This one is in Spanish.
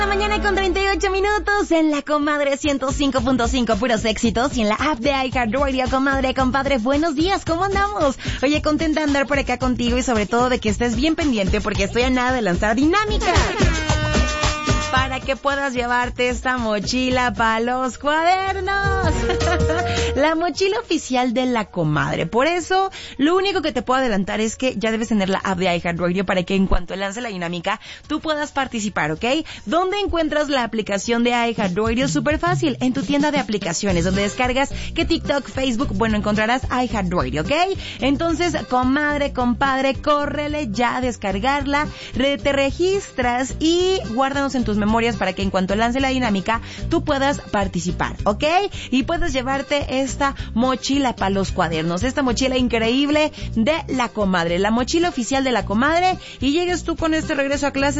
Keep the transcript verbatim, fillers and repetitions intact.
Mañana con treinta y ocho minutos en La Comadre ciento cinco punto cinco, puros éxitos, y en la app de iHeartRadio. Comadre, compadre, buenos días, ¿cómo andamos? Oye, contenta de andar por acá contigo y sobre todo de que estés bien pendiente porque estoy a nada de lanzar dinámica para que puedas llevarte esta mochila para los cuadernos. La mochila oficial de La Comadre. Por eso, lo único que te puedo adelantar es que ya debes tener la app de iHeartRadio para que en cuanto lance la dinámica, tú puedas participar, ¿ok? ¿Dónde encuentras la aplicación de iHeartRadio? Súper fácil, en tu tienda de aplicaciones, donde descargas que TikTok, Facebook, bueno, encontrarás iHeartRadio, ¿ok? Entonces, comadre, compadre, córrele ya a descargarla, re- te registras y guárdanos en tus memorias para que en cuanto lance la dinámica tú puedas participar, ¿ok? Y puedes llevarte esta mochila para los cuadernos, esta mochila increíble de La Comadre, la mochila oficial de La Comadre, y llegues tú con este regreso a clases